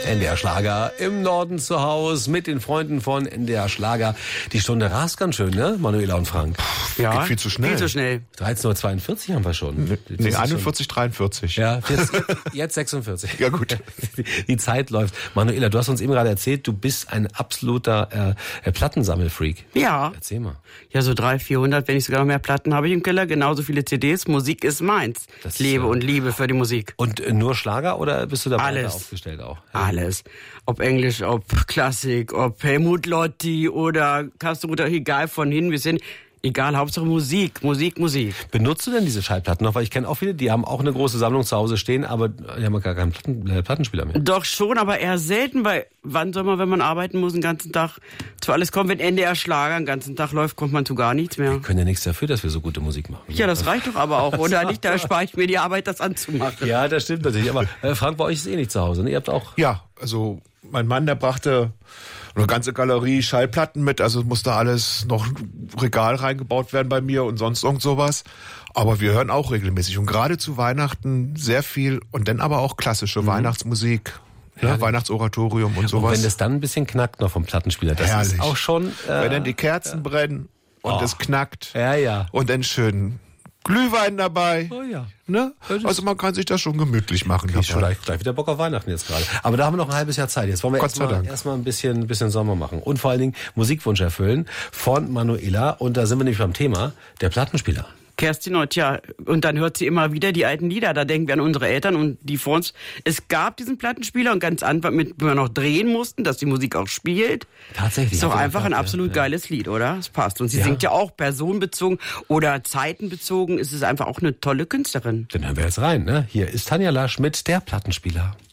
NDR Schlager im Norden zu Hause mit den Freunden von NDR Schlager. Die Stunde rast ganz schön, ne, Manuela und Frank? Ja, geht viel zu schnell. 13:42 Uhr haben wir schon. Nee, 41:43. Ja, jetzt 46. Ja, gut. Die Zeit läuft. Manuela, du hast uns eben gerade erzählt, du bist ein absoluter Plattensammelfreak. Ja. Erzähl mal. Ja, so 300, 400, wenn nicht sogar noch mehr Platten habe ich im Keller. Genauso viele CDs. Musik ist meins. Ich lebe und liebe für die Musik. Und nur Schlager oder bist du da alles aufgestellt auch? Ja. Alles. Ob Englisch, ob Klassik, ob Helmut Lotti oder Kastruter, egal von hin. Wir sind egal, Hauptsache Musik. Benutzt du denn diese Schallplatten noch? Weil ich kenne auch viele, die haben auch eine große Sammlung zu Hause stehen, aber die haben gar keinen Plattenspieler mehr. Doch schon, aber eher selten, weil wann soll man, wenn man arbeiten muss, den ganzen Tag zu alles kommen, wenn NDR Schlager den ganzen Tag läuft, kommt man zu gar nichts mehr. Wir können ja nichts dafür, dass wir so gute Musik machen. Ja, das reicht doch aber auch, oder nicht? Da spare ich mir die Arbeit, das anzumachen. Ja, das stimmt natürlich. Aber Frank, bei euch ist nicht zu Hause, ne? Ihr habt auch... Ja, also mein Mann, der brachte eine ganze Galerie Schallplatten mit, also musste alles noch Regal reingebaut werden bei mir und sonst irgend sowas. Aber wir hören auch regelmäßig und gerade zu Weihnachten sehr viel und dann aber auch klassische Weihnachtsmusik, ja, Weihnachtsoratorium und sowas. Und wenn das dann ein bisschen knackt noch vom Plattenspieler, das herrlich. Ist auch schon... wenn dann die Kerzen brennen und es knackt und dann schön Glühwein dabei. Oh ja. Ne? Also man kann sich das schon gemütlich machen. Ich habe gleich wieder Bock auf Weihnachten jetzt gerade. Aber da haben wir noch ein halbes Jahr Zeit. Jetzt wollen wir erstmal ein bisschen Sommer machen. Und vor allen Dingen Musikwunsch erfüllen von Manuela. Und da sind wir nämlich beim Thema, der Plattenspieler. Kerstin, und dann hört sie immer wieder die alten Lieder. Da denken wir an unsere Eltern und die vor uns. Es gab diesen Plattenspieler und ganz einfach, wenn wir noch drehen mussten, dass die Musik auch spielt. Tatsächlich. Ist doch einfach ein absolut geiles Lied, oder? Es passt. Und sie singt ja auch personenbezogen oder zeitenbezogen. Es ist einfach auch eine tolle Künstlerin. Dann hören wir jetzt rein, ne? Hier ist Tanja Lasch mit der Plattenspieler.